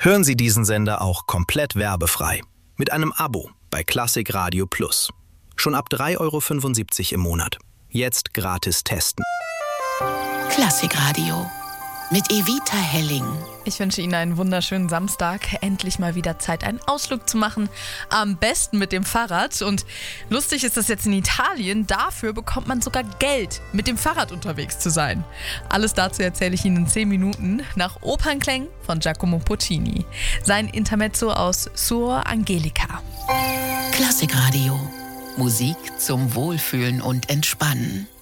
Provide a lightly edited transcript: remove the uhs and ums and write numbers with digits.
Hören Sie diesen Sender auch komplett werbefrei. Mit einem Abo bei Klassik Radio Plus. Schon ab 3,75 € im Monat. Jetzt gratis testen. Klassik Radio mit Evita Helling. Ich wünsche Ihnen einen wunderschönen Samstag. Endlich mal wieder Zeit, einen Ausflug zu machen. Am besten mit dem Fahrrad. Und lustig ist das jetzt in Italien. Dafür bekommt man sogar Geld, mit dem Fahrrad unterwegs zu sein. Alles dazu erzähle ich Ihnen in 10 Minuten nach Opernklängen von Giacomo Puccini. Sein Intermezzo aus Suor Angelica. Klassik Radio. Musik zum Wohlfühlen und Entspannen.